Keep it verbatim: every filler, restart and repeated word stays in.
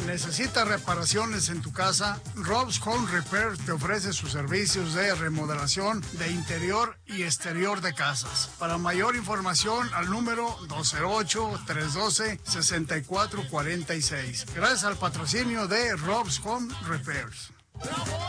¿Necesitas reparaciones en tu casa? Rob's Home Repair te ofrece sus servicios de remodelación de interior y exterior de casas. Para mayor información al número dos cero ocho, tres uno dos, seis cuatro cuatro seis. Gracias al patrocinio de Rob's Home Repairs.